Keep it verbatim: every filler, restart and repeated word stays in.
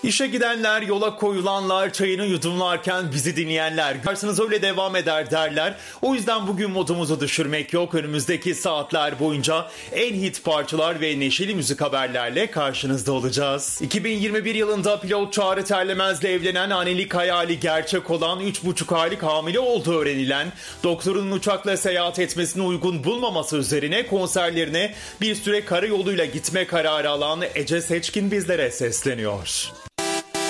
İşe gidenler, yola koyulanlar, çayını yudumlarken bizi dinleyenler. Karşınız öyle devam eder derler. O yüzden bugün modumuzu düşürmek yok. Önümüzdeki saatler boyunca en hit parçalar ve neşeli müzik haberlerle karşınızda olacağız. iki bin yirmi bir yılında pilot Çağrı Terlemez'le evlenen, annelik hayali gerçek olan, üç buçuk aylık hamile olduğu öğrenilen, doktorunun uçakla seyahat etmesini uygun bulmaması üzerine konserlerine bir süre karayoluyla gitme kararı alan Ece Seçkin bizlere sesleniyor.